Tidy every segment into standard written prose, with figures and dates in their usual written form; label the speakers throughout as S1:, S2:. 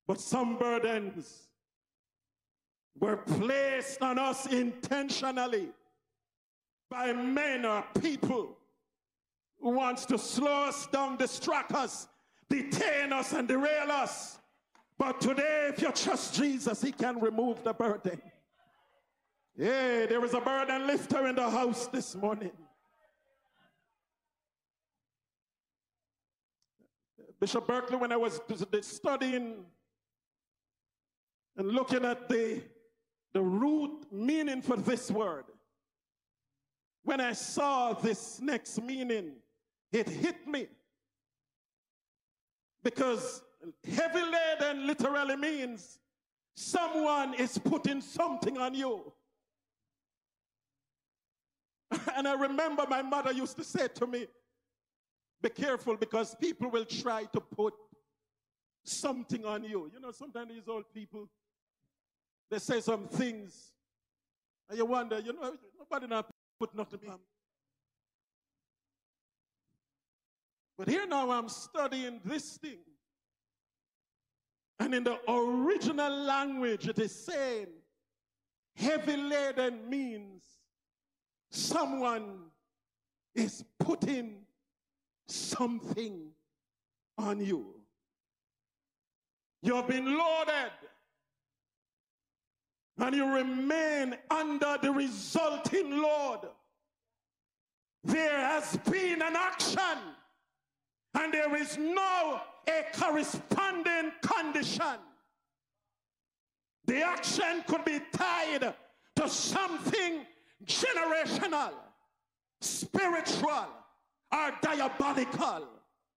S1: But some burdens were placed on us intentionally by men or people who wants to slow us down, distract us, detain us, and derail us. But today, if you trust Jesus, he can remove the burden. Yeah, there is a burden lifter in the house this morning. Bishop Berkeley, when I was studying and looking at the root meaning for this word, when I saw this next meaning, it hit me. Because heavy laden literally means someone is putting something on you. And I remember my mother used to say to me, be careful because people will try to put something on you. You know, sometimes these old people, they say some things and you wonder, you know, nobody not put nothing on. But here now I'm studying this thing. And in the original language, it is saying heavy laden means someone is putting something on you. You've been loaded and you remain under the resulting load. There has been an action and there is now a corresponding condition. The action could be tied to something generational, spiritual, or diabolical.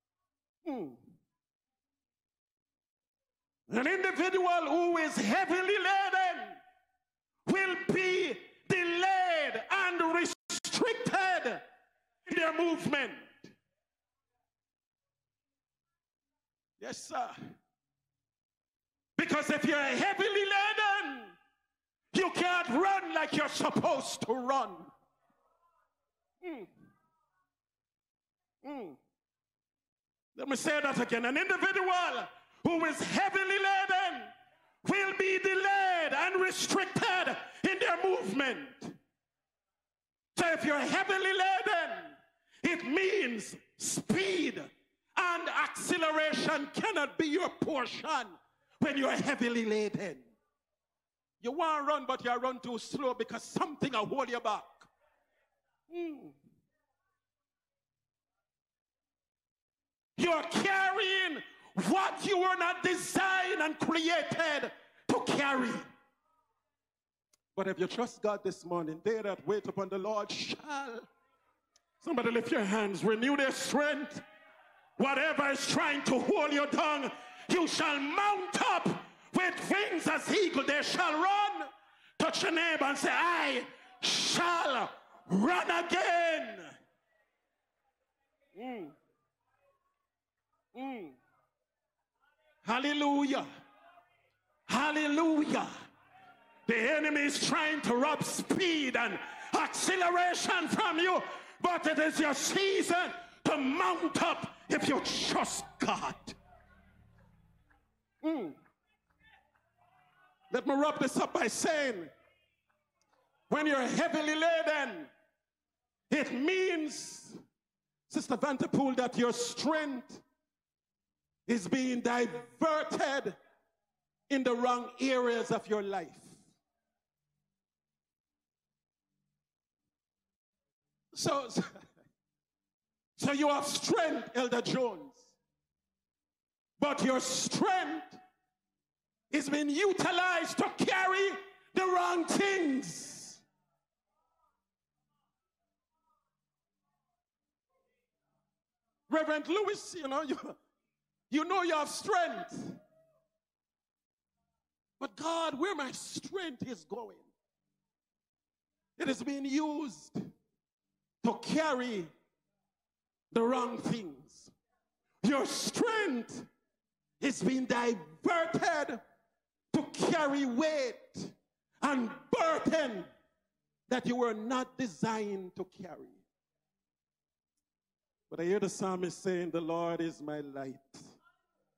S1: An individual who is heavily laden will be delayed and restricted in their movement. Yes, sir. Because if you're heavily laden, you can't run like you're supposed to run. Let me say that again. An individual who is heavily laden will be delayed and restricted in their movement. So if you're heavily laden, it means speed and acceleration cannot be your portion when you're heavily laden. You want to run, but you run too slow because something will hold you back. You're carrying what you were not designed and created to carry. But if you trust God this morning, they that wait upon the Lord shall. Somebody lift your hands, renew their strength. Whatever is trying to hold you down, you shall mount up with wings as eagle. They shall run. Touch your neighbor and say, I shall run again. Hallelujah. Hallelujah. The enemy is trying to rob speed and acceleration from you, but it is your season to mount up if you trust God. Let me wrap this up by saying, when you're heavily laden, it means, Sister Vanderpool, that your strength is being diverted in the wrong areas of your life. So you have strength, Elder Jones, but your strength is being utilized to carry the wrong things. Reverend Lewis, you know you have strength. But God, where my strength is going, it is being used to carry the wrong things. Your strength is being diverted to carry weight and burden that you were not designed to carry. But I hear the psalmist saying, the Lord is my light